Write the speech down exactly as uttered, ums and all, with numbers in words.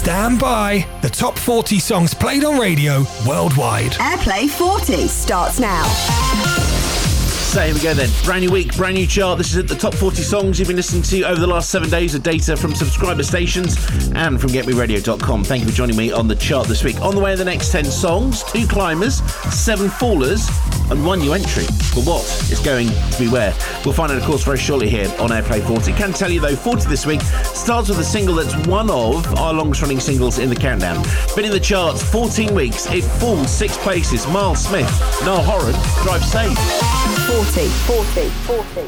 Stand by. The top forty songs played on radio worldwide. Airplay forty starts now. So here we go then. Brand new week, brand new chart. This is at the top forty songs you've been listening to over the last seven days of data from subscriber stations and from get me radio dot com. Thank you for joining me on the chart this week. On the way are the next ten songs, two climbers, seven fallers, and one new entry. But what is going to be where? We'll find out, of course, very shortly here on Airplay forty. Can tell you, though, forty this week starts with a single that's one of our longest-running singles in the countdown. Been in the charts fourteen weeks. It falls six places. Miles Smith, Niall Horan, Drive Safe. forty, forty, forty.